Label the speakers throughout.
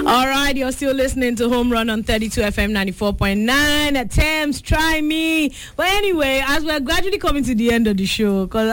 Speaker 1: All right, you're still listening to Home Run on 32 FM 94.9. Thames, try me. But anyway, as we're gradually coming to the end of the show, because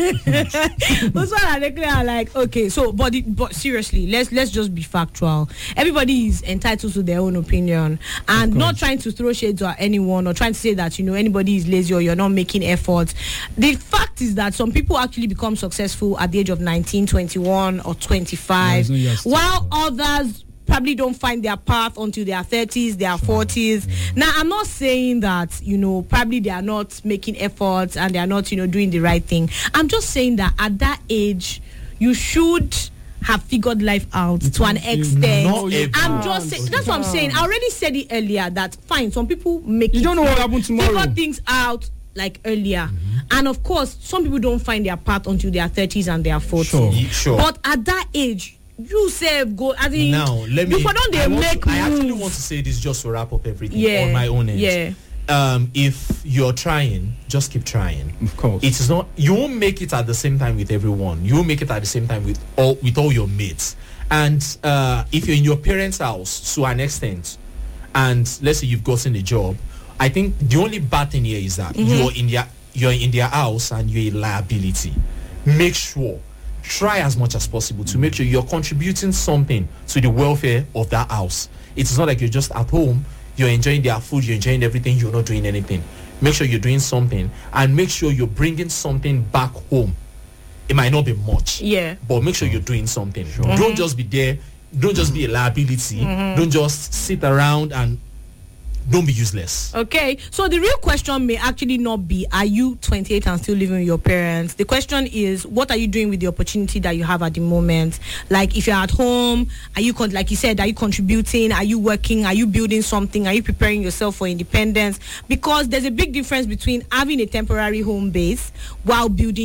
Speaker 1: those one are like, okay, so but seriously, let's just be factual. Everybody is entitled to their own opinion, and not trying to throw shades at anyone or trying to say that anybody is lazy or you're not making efforts. The fact is that some people actually become successful at the age of 19, 21, or 25, while others probably don't find their path until their 30s, their 40s. Now, I'm not saying that, probably they are not making efforts and they are not, doing the right thing. I'm just saying that at that age, you should have figured life out to an extent. I'm just saying, that's what I'm saying. I already said it earlier that, fine, some people make
Speaker 2: don't know what happened tomorrow.
Speaker 1: Figure things out like earlier. And of course, some people don't find their path until their 30s and their 40s.
Speaker 3: Sure.
Speaker 1: But at that age, you say go. I think
Speaker 3: now let me. I actually want to say this just to wrap up everything on my own end.
Speaker 1: Yeah.
Speaker 3: If you're trying, just keep trying.
Speaker 2: Of course.
Speaker 3: It is not. You won't make it at the same time with everyone. You won't make it at the same time with all your mates. And if you're in your parents' house to an extent, and let's say you've gotten a job, I think the only bad thing here is that you're in their house and you're a liability. Make sure. Try as much as possible to make sure you're contributing something to the welfare of that house. It's not like you're just at home, you're enjoying their food, you're enjoying everything, you're not doing anything. Make sure you're doing something and make sure you're bringing something back home. It might not be much, but make sure you're doing something. Don't just be there. Don't just be a liability. Don't just sit around and don't be useless.
Speaker 1: Okay, so the real question may actually not be, are you 28 and still living with your parents? The question is, what are you doing with the opportunity that you have at the moment? Like, if you're at home, are you, like you said, are you contributing? Are you working? Are you building something? Are you preparing yourself for independence? Because there's a big difference between having a temporary home base while building